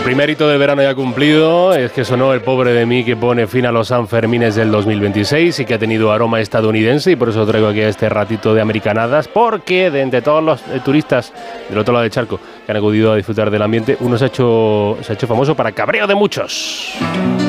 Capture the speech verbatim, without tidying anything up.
primer hito del verano ya cumplido es que sonó El pobre de mí, que pone fin a los Sanfermines del dos mil veintiséis y que ha tenido aroma estadounidense, y por eso traigo aquí este ratito de americanadas, porque de entre todos los eh, turistas del otro lado del charco que han acudido a disfrutar del ambiente, uno se ha hecho, se ha hecho famoso para cabreo de muchos.